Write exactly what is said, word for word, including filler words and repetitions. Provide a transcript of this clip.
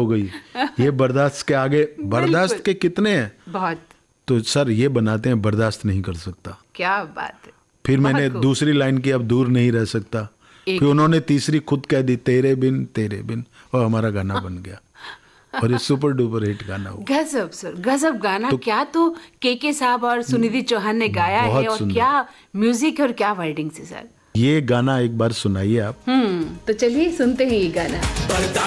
हो गई, ये बर्दाश्त के आगे, बर्दाश्त के कितने हैं बहुत। तो सर ये बनाते हैं बर्दाश्त नहीं कर सकता। क्या बात है। फिर मैंने दूसरी लाइन की, अब दूर नहीं रह सकता, फिर उन्होंने तीसरी खुद कह दी, तेरे बिन तेरे बिन, और हमारा गाना बन गया और ये सुपर डुपर हिट गाना हुआ। गजब सर, गजब गाना। तो क्या तो के के साहब और सुनिधि चौहान ने गाया है, और क्या म्यूजिक और क्या वर्डिंग से सर। ये गाना एक बार सुनाइए आप। हम्म तो चलिए सुनते हैं ये गाना।